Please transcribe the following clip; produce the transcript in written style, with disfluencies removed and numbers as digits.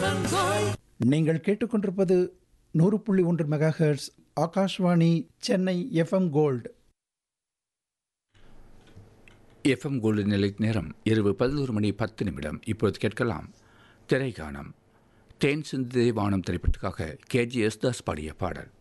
நீங்கள் கேட்டுக்கொண்டிருப்பது 100.1 megahertz Akashvani Chennai FM gold. FM gold நிலை நேரம் இரவு 11:10. இப்பொழுது கேட்கலாம் திரைகானம். தேன் சிந்து வானம் திரைப்படத்துக்காக KG யேசுதாஸ் பாடிய பாடல்.